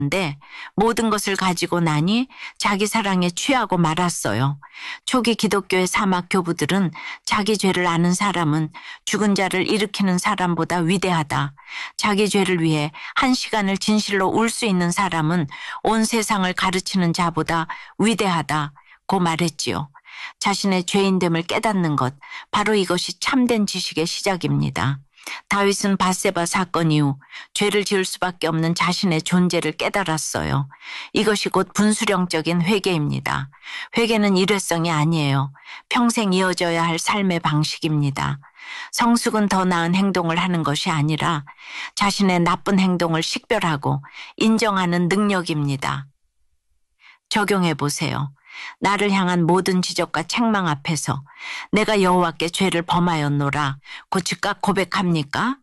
데 모든 것을 가지고 나니 자기 사랑에 취하고 말았어요. 초기 기독교의 사막 교부들은 자기 죄를 아는 사람은 죽은 자를 일으키는 사람보다 위대하다. 자기 죄를 위해 한 시간을 진실로 울 수 있는 사람은 온 세상을 가르치는 자보다 위대하다고 말했지요. 자신의 죄인됨을 깨닫는 것, 바로 이것이 참된 지식의 시작입니다. 다윗은 밧세바 사건 이후 죄를 지을 수밖에 없는 자신의 존재를 깨달았어요. 이것이 곧 분수령적인 회개입니다. 회개는 일회성이 아니에요. 평생 이어져야 할 삶의 방식입니다. 성숙은 더 나은 행동을 하는 것이 아니라 자신의 나쁜 행동을 식별하고 인정하는 능력입니다. 적용해 보세요. 나를 향한 모든 지적과 책망 앞에서 내가 여호와께 죄를 범하였노라 고 즉각 고백합니까?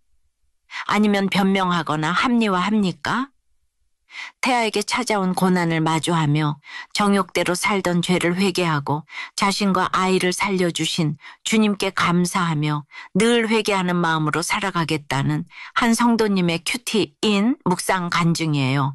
아니면 변명하거나 합리화합니까? 태아에게 찾아온 고난을 마주하며 정욕대로 살던 죄를 회개하고 자신과 아이를 살려주신 주님께 감사하며 늘 회개하는 마음으로 살아가겠다는 한 성도님의 큐티인 묵상 간증이에요.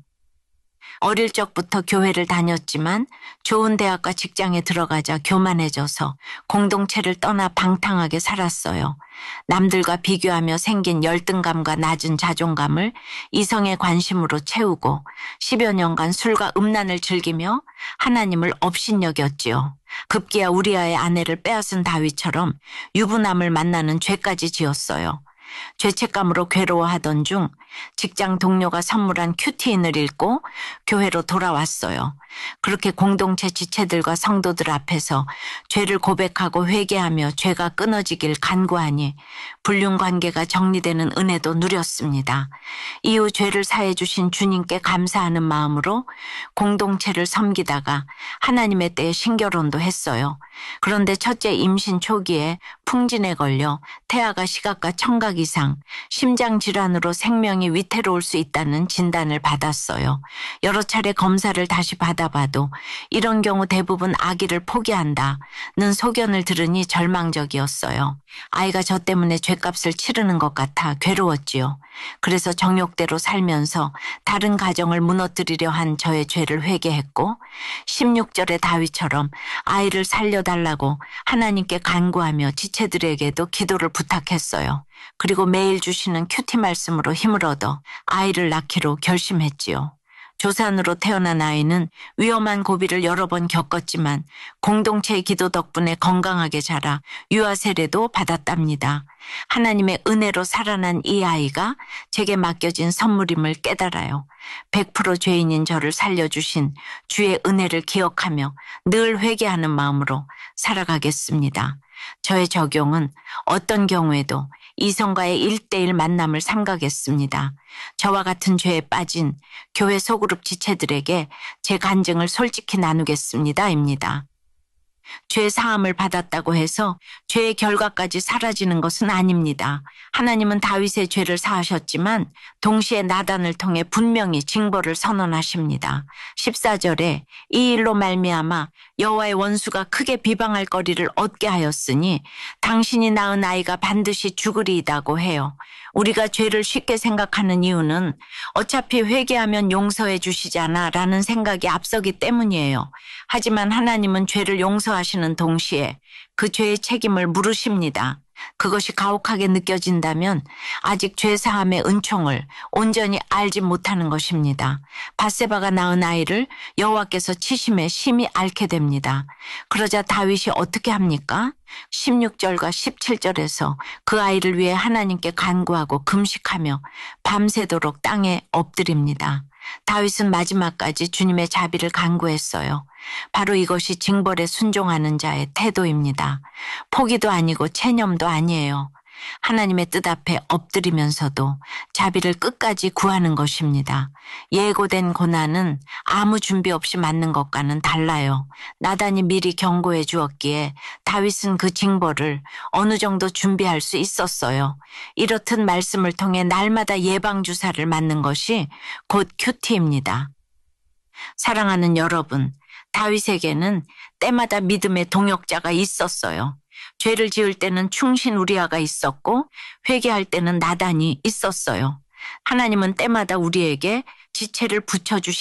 어릴 적부터 교회를 다녔지만 좋은 대학과 직장에 들어가자 교만해져서 공동체를 떠나 방탕하게 살았어요. 남들과 비교하며 생긴 열등감과 낮은 자존감을 이성의 관심으로 채우고 10여 년간 술과 음란을 즐기며 하나님을 업신여겼지요. 급기야 우리아의 아내를 빼앗은 다윗처럼 유부남을 만나는 죄까지 지었어요. 죄책감으로 괴로워하던 중 직장 동료가 선물한 큐티인을 읽고 교회로 돌아왔어요. 그렇게 공동체 지체들과 성도들 앞에서 죄를 고백하고 회개하며 죄가 끊어지길 간구하니 불륜 관계가 정리되는 은혜도 누렸습니다. 이후 죄를 사해 주신 주님께 감사하는 마음으로 공동체를 섬기다가 하나님의 때에 신결혼도 했어요. 그런데 첫째 임신 초기에 풍진에 걸려 태아가 시각과 청각 이상 심장 질환으로 생명이 위태로울 수 있다는 진단을 받았어요. 여러 차례 검사를 다시 받아봐도 이런 경우 대부분 아기를 포기한다는 소견을 들으니 절망적이었어요. 아이가 저 때문에 죗값을 치르는 것 같아 괴로웠지요. 그래서 정욕대로 살면서 다른 가정을 무너뜨리려 한 저의 죄를 회개했고 16절의 다윗처럼 아이를 살려달라고 하나님께 간구하며 지체들에게도 기도를 부탁했어요. 그리고 매일 주시는 큐티 말씀으로 힘을 얻어 아이를 낳기로 결심했지요. 조산으로 태어난 아이는 위험한 고비를 여러 번 겪었지만 공동체의 기도 덕분에 건강하게 자라 유아 세례도 받았답니다. 하나님의 은혜로 살아난 이 아이가 제게 맡겨진 선물임을 깨달아요. 100% 죄인인 저를 살려주신 주의 은혜를 기억하며 늘 회개하는 마음으로 살아가겠습니다. 저의 적용은 어떤 경우에도 이성과의 1:1 만남을 삼가겠습니다. 저와 같은 죄에 빠진 교회 소그룹 지체들에게 제 간증을 솔직히 나누겠습니다.입니다. 죄 사함을 받았다고 해서 죄의 결과까지 사라지는 것은 아닙니다. 하나님은 다윗의 죄를 사하셨지만 동시에 나단을 통해 분명히 징벌을 선언하십니다. 14절에 이 일로 말미암아 여호와의 원수가 크게 비방할 거리를 얻게 하였으니 당신이 낳은 아이가 반드시 죽으리이다고 해요. 우리가 죄를 쉽게 생각하는 이유는 어차피 회개하면 용서해 주시잖아 라는 생각이 앞서기 때문이에요. 하지만 하나님은 죄를 용서하시는 동시에 그 죄의 책임을 물으십니다. 그것이 가혹하게 느껴진다면 아직 죄사함의 은총을 온전히 알지 못하는 것입니다. 밧세바가 낳은 아이를 여호와께서 치심에 심히 앓게 됩니다. 그러자 다윗이 어떻게 합니까? 16절과 17절에서 그 아이를 위해 하나님께 간구하고 금식하며 밤새도록 땅에 엎드립니다. 다윗은 마지막까지 주님의 자비를 간구했어요. 바로 이것이 징벌에 순종하는 자의 태도입니다. 포기도 아니고 체념도 아니에요. 하나님의 뜻 앞에 엎드리면서도 자비를 끝까지 구하는 것입니다. 예고된 고난은 아무 준비 없이 맞는 것과는 달라요. 나단이 미리 경고해 주었기에 다윗은 그 징벌을 어느 정도 준비할 수 있었어요. 이렇듯 말씀을 통해 날마다 예방주사를 맞는 것이 곧 큐티입니다. 사랑하는 여러분, 다윗에게는 때마다 믿음의 동역자가 있었어요. 죄를 지을 때는 충신 우리아가 있었고 회개할 때는 나단이 있었어요. 하나님은 때마다 우리에게 지체를 붙여주시